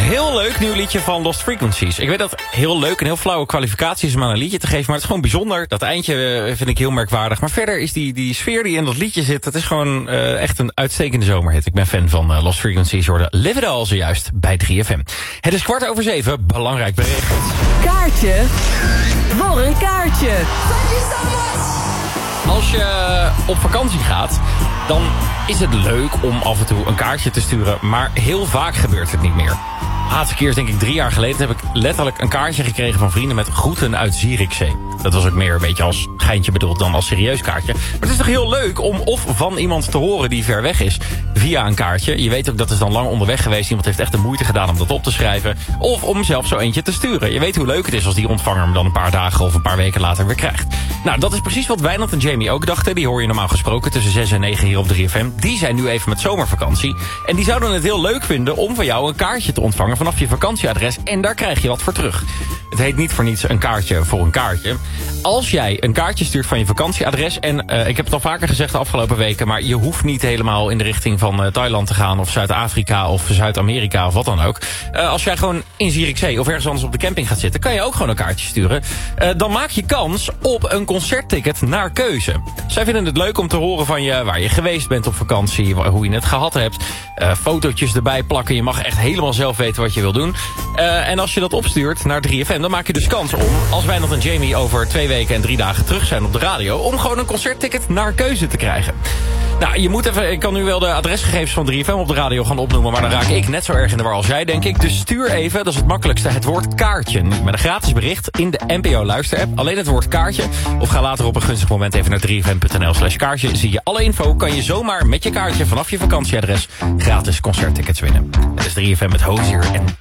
Heel leuk nieuw liedje van Lost Frequencies. Ik weet dat het heel leuk en heel flauwe kwalificatie is om aan een liedje te geven, maar het is gewoon bijzonder. Dat eindje vind ik heel merkwaardig. Maar verder is die sfeer die in dat liedje zit, het is gewoon echt een uitstekende zomerhit. Ik ben fan van Lost Frequencies. Je hoorde Live It All zojuist bij 3FM. Het is 7:15, belangrijk bericht. Kaartje voor een kaartje. Als je op vakantie gaat, dan is het leuk om af en toe een kaartje te sturen. Maar heel vaak gebeurt het niet meer. De laatste keer is denk ik 3 jaar geleden. Heb ik letterlijk een kaartje gekregen van vrienden met groeten uit Zierikzee. Dat was ook meer een beetje als geintje bedoeld dan als serieus kaartje. Maar het is toch heel leuk om of van iemand te horen die ver weg is via een kaartje. Je weet ook dat is dan lang onderweg geweest. Iemand heeft echt de moeite gedaan om dat op te schrijven. Of om zelf zo eentje te sturen. Je weet hoe leuk het is als die ontvanger hem dan een paar dagen of een paar weken later weer krijgt. Nou, dat is precies wat Wijnand en Jamie ook dachten. Die hoor je normaal gesproken tussen 6 en 9 hier op 3FM. Die zijn nu even met zomervakantie. En die zouden het heel leuk vinden om van jou een kaartje te ontvangen vanaf je vakantieadres. En daar krijg je wat voor terug. Het heet niet voor niets een kaartje voor een kaartje. Als jij een kaartje stuurt van je vakantieadres... en ik heb het al vaker gezegd de afgelopen weken... maar je hoeft niet helemaal in de richting van Thailand te gaan... of Zuid-Afrika of Zuid-Amerika of wat dan ook. Als jij gewoon in Zierikzee of ergens anders op de camping gaat zitten... kan je ook gewoon een kaartje sturen. Dan maak je kans op een concertticket naar keuze. Zij vinden het leuk om te horen van je waar je geweest bent op vakantie... hoe je het gehad hebt. Fotootjes erbij plakken. Je mag echt helemaal zelf weten wat je wil doen. En als je dat opstuurt naar 3FM... dan maak je dus kans om, als Wijnand en Jamie over 2 weken en 3 dagen terug zijn op de radio... om gewoon een concertticket naar keuze te krijgen. Nou, je moet even, ik kan nu wel de adresgegevens van 3FM op de radio gaan opnoemen... maar dan raak ik net zo erg in de war als jij, denk ik. Dus stuur even, dat is het makkelijkste, het woord kaartje. Nu, met een gratis bericht in de NPO Luister-app. Alleen het woord kaartje. Of ga later op een gunstig moment even naar 3fm.nl/kaartje. Zie je alle info, kan je zomaar met je kaartje vanaf je vakantieadres... gratis concerttickets winnen. Het is 3FM met Hozier en